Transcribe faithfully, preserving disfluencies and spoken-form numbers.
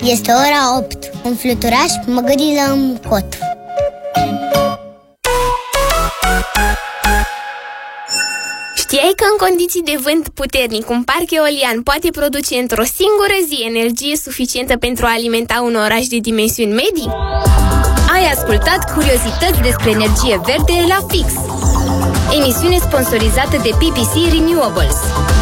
Este ora opt. Un fluturaș mă gâdilă în cot. Știai că în condiții de vânt puternic un parc eolian poate produce într-o singură zi energie suficientă pentru a alimenta un oraș de dimensiuni medii? Ai ascultat curiozități despre energie verde la Fix, emisiune sponsorizată de P P C Renewables.